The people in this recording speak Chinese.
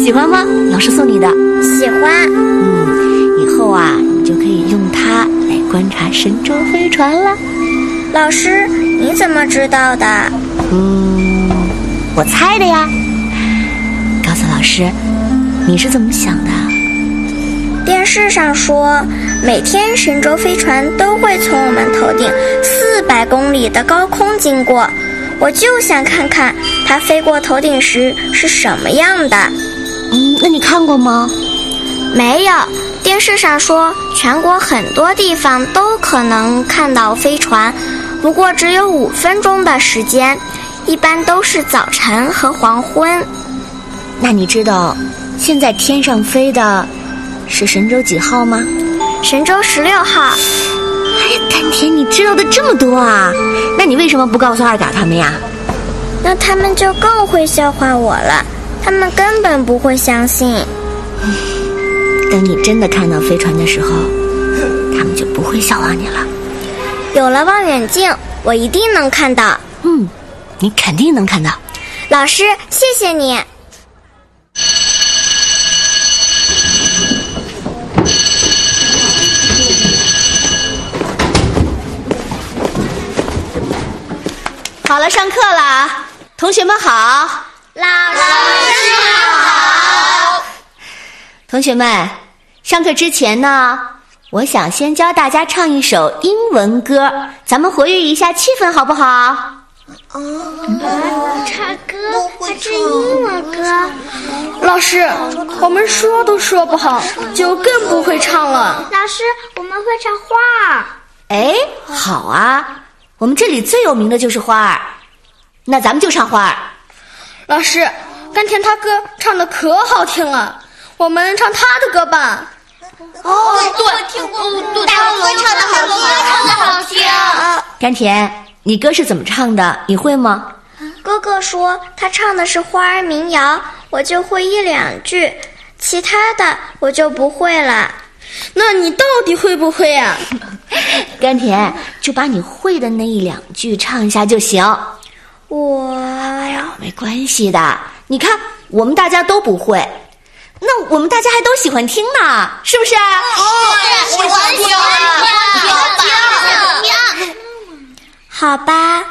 喜欢吗？老师送你的。 喜欢。 以后啊，你就可以用它来观察神舟飞船了。 老师，你怎么知道的？ 我猜的呀。告诉老师，你是怎么想的？ 电视上说，每天神舟飞船都会从我们头顶400公里的高空经过，我就想看看它飞过头顶时是什么样的。 那你看过吗？ 没有。电视上说，全国很多地方都可能看到飞船，不过只有5分钟的时间，一般都是早晨和黄昏。 那你知道现在天上飞的是神舟几号吗？ 神舟16号。 哎呀，甘甜，你知道的这么多啊！那你为什么不告诉二嘎他们呀？ 那他们就更会笑话我了，他们根本不会相信。 等你真的看到飞船的时候，他们就不会笑话你了。 有了望远镜，我一定能看到。 你肯定能看到。 老师，谢谢你。 好了，上课了，同学们好。 老师好。 同学们，上课之前呢，我想先教大家唱一首英文歌，咱们活跃一下气氛，好不好？ 唱歌还是英文歌？ 老师，我们说都说不好，就更不会唱了。 老师，我们会唱花儿。 哎，好啊，我们这里最有名的就是花儿，那咱们就唱花儿。 老师，甘甜他歌唱得可好听了，我们唱他的歌吧。 对，听过，大龙唱得好听，唱得好听。 甘甜，你歌是怎么唱的？你会吗？ 哥哥说他唱的是花儿民谣，我就会1、2句，其他的我就不会了。 那你到底会不会啊？ 甘甜，就把你会的那1、2句唱一下就行。哎呀，没关系的。你看，我们大家都不会，那我们大家还都喜欢听呢，是不是？ 喜欢听。好吧，